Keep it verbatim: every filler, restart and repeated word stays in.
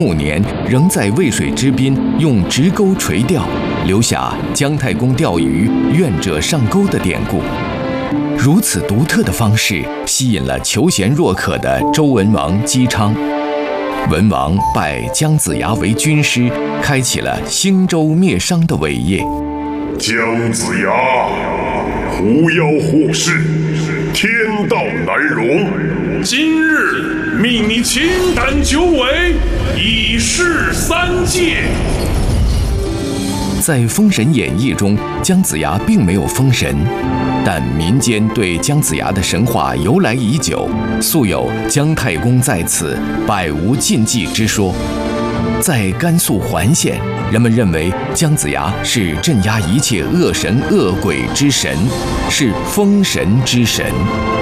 五年仍在渭水之滨用直钩垂钓，留下姜太公钓鱼愿者上钩的典故。如此独特的方式吸引了求贤若渴的周文王姬昌。文王拜姜子牙为军师，开启了兴周灭商的伟业。 姜子牙，狐妖惑世，天道难容。 今日命你倾胆九尾，以示三界。 在《封神演义》中，姜子牙并没有封神，但民间对姜子牙的神话由来已久，素有姜太公在此，百无禁忌之说。在甘肃环县，人们认为姜子牙是镇压一切恶神恶鬼之神，是封神之神。